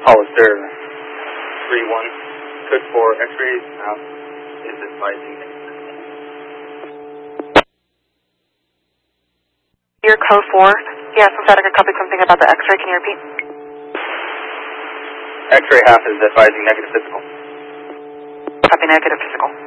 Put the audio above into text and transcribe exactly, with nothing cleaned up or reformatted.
Hollister three one, code four, X-rays, uh, is advising negative. Your code four, yes, I'm static, I copied something about the X-ray, can you repeat? X-ray half is advising negative physical. Copy negative physical.